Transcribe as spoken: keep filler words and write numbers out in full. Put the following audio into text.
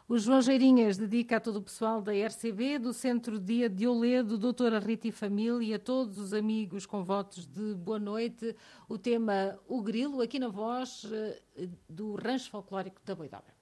O João Geirinhas dedica a todo o pessoal da R C B, do Centro Dia de Oledo, doutora Rita e família, e a todos os amigos com votos de boa noite. O tema O Grilo, aqui na voz do Rancho Folclórico da Boidoba.